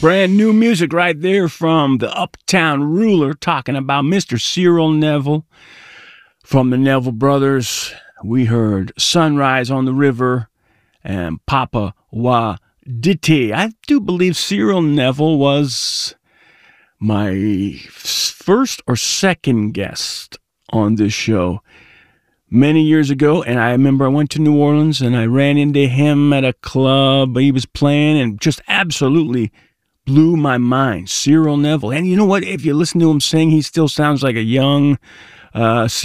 Brand new music right there from the Uptown Ruler, talking about Mr. Cyril Neville. From the Neville Brothers, we heard Sunrise on the River and Papa Wa Diti. I do believe Cyril Neville was my first or second guest on this show many years ago, and I remember I went to New Orleans and I ran into him at a club he was playing and just absolutely blew my mind. Cyril Neville. And you know what? If you listen to him sing, he still sounds like a young